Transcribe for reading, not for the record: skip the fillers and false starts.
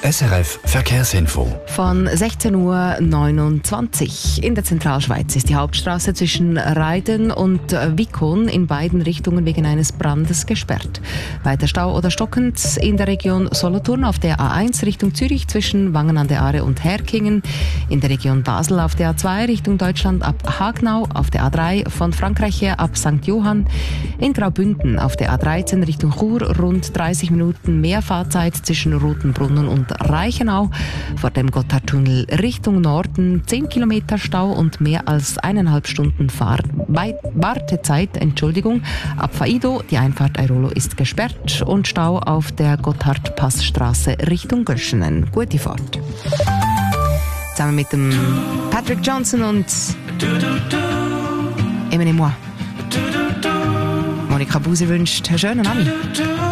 SRF Verkehrsinfo. Von 16.29 Uhr. In der Zentralschweiz ist die Hauptstraße zwischen Reiden und Wickon in beiden Richtungen wegen eines Brandes gesperrt. Weiter Stau oder stockend in der Region Solothurn auf der A1 Richtung Zürich zwischen Wangen an der Aare und Herkingen. In der Region Basel auf der A2 Richtung Deutschland ab Hagnau. Auf der A3 von Frankreich her ab St. Johann. In Graubünden auf der A13 Richtung Chur rund 30 Minuten mehr Fahrzeit zwischen Rotenbrunnen und Reichenau. Vor dem Gotthardtunnel Richtung Norden 10 Kilometer Stau und mehr als 1,5 Stunden Wartezeit. Ab Faido, die Einfahrt Airolo ist gesperrt und Stau auf der Gotthardpassstraße Richtung Göschenen. Gute Fahrt. Zusammen mit dem Patrick Johnson und Eminem Moi. Monika Buser wünscht einen schönen Abend.